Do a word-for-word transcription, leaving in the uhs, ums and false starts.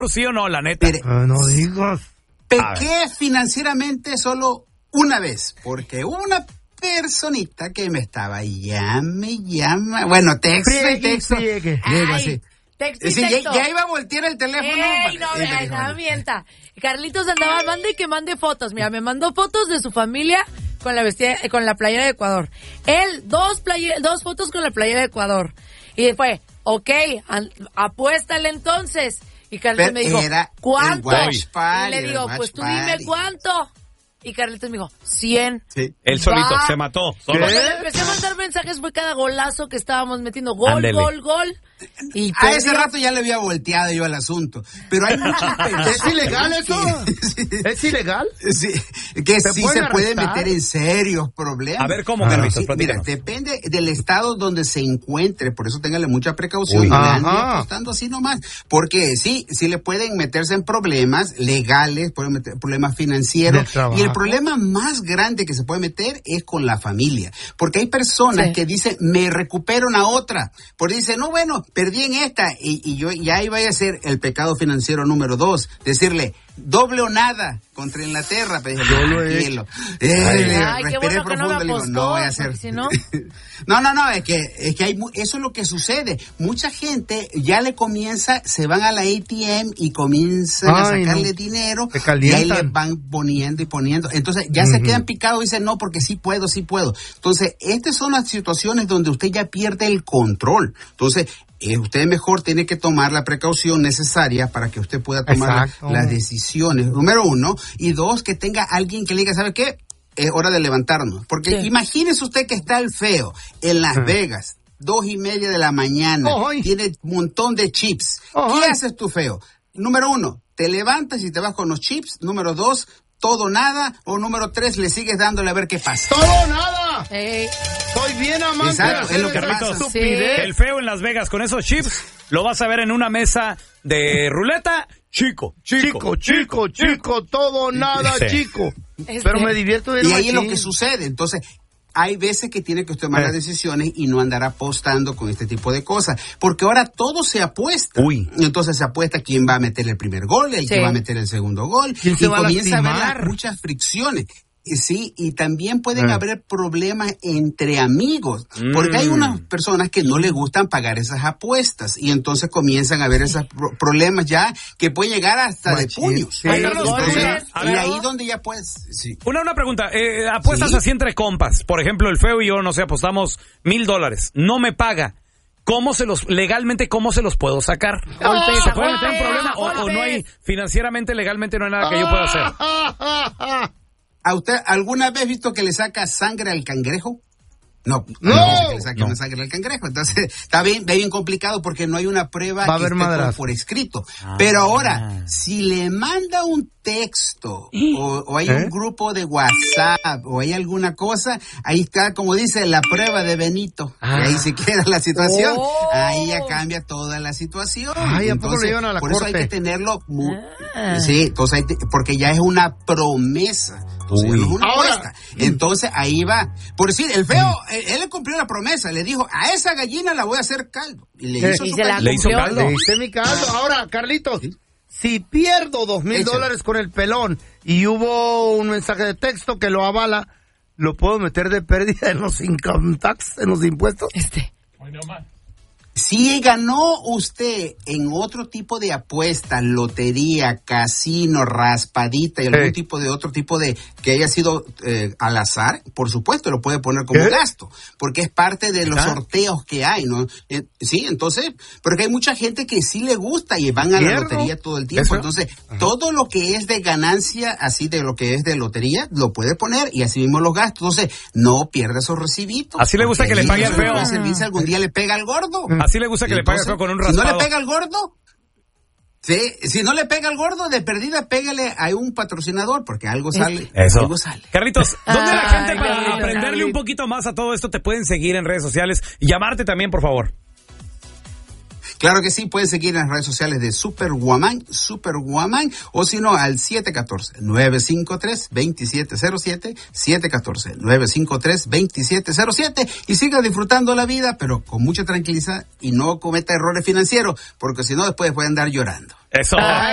¿Sí o no, la neta? Pero, Ah, no digas. Pequé financieramente solo una vez, porque una personita que me estaba llame, llama, bueno, texto y texto. Friegue. Digo así. Texto y Sí, ya, texto. ya iba a voltear el teléfono. Ey, no, para- ay, no mienta. Carlitos andaba, mande que mande fotos. Mira, me mandó fotos de su familia con la vestida, con la playera de Ecuador. Él, dos playe- dos fotos con la playera de Ecuador. Y fue, ok, an- apuéstale entonces. Y Carlitos Pero me dijo, era el ¿cuánto? watch Y party, le el digo, watch pues tú party. dime cuánto. Y Carlitos me dijo, cien. Sí. Él solito Va. se mató. Y Solo. cuando le empecé a mandar mensajes fue cada golazo que estábamos metiendo. Gol, Ándele. gol, gol. Y A ese perdió. rato ya le había volteado yo al asunto. Pero hay muchas personas. ¿Es ilegal eso? que- ¿Es ilegal? Sí, que ¿Se sí pueden se puede arrestar? meter en serios problemas. A ver, ¿cómo, Pero Carlitos? sí, mira, Platícanos. depende del estado donde se encuentre, por eso téngale mucha precaución. Uy. No le ande Ajá. apostando así nomás, porque sí, sí le pueden meterse en problemas legales, pueden meter problemas financieros, De trabajo. y el problema más grande que se puede meter es con la familia, porque hay personas Sí. que dicen, me recupero una otra, porque dicen, no, bueno, perdí en esta, y, y yo ya iba a ser el pecado financiero número dos, decirle, doble o nada contra Inglaterra, pero dije, Yo lo he tranquilo. Ay, Eh, qué respiré bueno que no me profundo, le digo, apostó, no voy a hacer. porque si no- No, no, no, es que, es que hay, mu- eso es lo que sucede. Mucha gente ya le comienza, se van a la A T M y comienzan a Ay, sacarle no. dinero Se y ahí calientan. le van poniendo y poniendo. Entonces ya se quedan picados y dicen, no, porque sí puedo, sí puedo. Entonces, estas son las situaciones donde usted ya pierde el control. Entonces, eh, usted mejor tiene que tomar la precaución necesaria para que usted pueda tomar Exacto. las decisiones. Número uno. Y dos, que tenga alguien que le diga, ¿sabe qué? Es hora de levantarnos. Porque Sí. imagínese usted que está el feo en Las Ajá. Vegas, dos y media de la mañana, Ay. tiene un montón de chips. Ay. ¿Qué haces tú, feo? Número uno, te levantas y te vas con los chips. Número dos, todo nada. O número tres, le sigues dándole a ver qué pasa. ¡Todo o nada! Ey, Soy bien amante Exacto, de es lo hacer que esa pasa. estupidez. El feo en Las Vegas con esos chips lo vas a ver en una mesa de ruleta. Chico, chico, Chico, chico, chico, todo o nada, Sí. chico. Este- Pero me divierto bien Y ahí es lo machín. que sucede. Entonces, hay veces que tiene que usted tomar Eh. las decisiones y no andar apostando con este tipo de cosas. Porque ahora todo se apuesta. Uy. Entonces se apuesta quién va a meter el primer gol, el Sí. que va a meter el segundo gol. ¿Quién Y se va a comienza a haber lastimar? las- muchas fricciones. Y sí, y también pueden Eh. haber problemas entre amigos, porque hay Mm. unas personas que no les gustan pagar esas apuestas y entonces comienzan a haber esos pro- problemas ya que pueden llegar hasta de Machín. puños. Sí. Ay, Carlos, Entonces, goles, a y ver, ahí donde ya puedes, sí. Una, una pregunta, eh, apuestas Sí. así entre compas, por ejemplo, el feo y yo, no sé, apostamos mil dólares, no me paga, ¿cómo se los, legalmente, cómo se los puedo sacar? Golpes, ¿Se puede meter en golpes, problema o, o no hay, golpes. financieramente, legalmente no hay nada que yo pueda hacer? ¿A usted alguna vez visto que le saca sangre al cangrejo? No, No. no, que le saque No. una sangre al cangrejo. Entonces, está bien, bien complicado porque no hay una prueba Va a que haber esté madrazo. por, por escrito. Ah. Pero ahora, si le manda un texto o, o hay ¿Eh? un grupo de WhatsApp o hay alguna cosa, ahí está, como dice, la prueba de Benito. Ah. Y ahí se queda la situación. Oh. Ahí ya cambia toda la situación. Ay, ¿a poco le llevan a la por eso hay corte? que tenerlo muy... Ah. Sí, entonces hay que- porque ya es una promesa. Entonces, Uy. no es una Ahora- apuesta. Entonces ahí va. Por decir, el feo, él, él le cumplió la promesa. Le dijo, a esa gallina la voy a hacer caldo. Y le Eh, hizo y su se la caldo. Le hizo cumplió. caldo. Le hice mi caldo. Ahora, Carlitos, Sí. si pierdo dos mil Échale. dólares con el pelón y hubo un mensaje de texto que lo avala, ¿lo puedo meter de pérdida en los income tax, en los impuestos? Este. Si ganó usted en otro tipo de apuesta, lotería, casino, raspadita y algún Eh. tipo de otro tipo de que haya sido eh, al azar, por supuesto lo puede poner como ¿Qué? gasto, porque es parte de los Ah. sorteos que hay, ¿no? Eh, sí, entonces, porque hay mucha gente que sí le gusta y van a la Pierdo. lotería todo el tiempo, Eso. entonces todo lo que es de ganancia, así de lo que es de lotería, lo puede poner y así mismo los gastos, entonces no pierda esos recibitos. Así le gusta porque que le ahí pague al eso feo. puede servir si algún día le pega al gordo. Así le gusta que le pague al Entonces, feo con un Si no raspado. le pega al gordo, sí, si no le pega al gordo, de perdida, pégale a un patrocinador, porque algo sale. Eso. Algo sale. Carlitos, ¿dónde la Ay, gente para Carlitos. aprenderle un poquito más a todo esto te pueden seguir en redes sociales y llamarte también, por favor? Claro que sí, pueden seguir en las redes sociales de Superwoman, Superwoman, o si no, al siete uno cuatro, nueve cinco tres, dos siete cero siete, siete uno cuatro, nueve cinco tres, dos siete cero siete, y siga disfrutando la vida, pero con mucha tranquilidad y no cometa errores financieros, porque si no, después puede andar llorando. Eso. Ay.